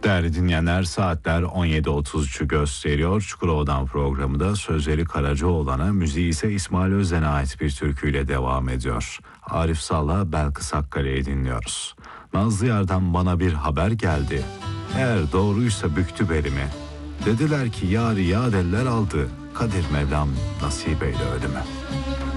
Değerli dinleyenler, saatler 17.33'ü gösteriyor. Çukurova'dan programında sözleri Karacaoğlan'a, müziği ise İsmail Özden'e ait bir türküyle devam ediyor. Arif Sal'la Belkıs Hakkale'yi dinliyoruz. Nazlı Yar'dan bana bir haber geldi. Eğer doğruysa büktü belimi. Dediler ki yâri yâdeller aldı. Kadir Mevlam nasip eyle ölüme.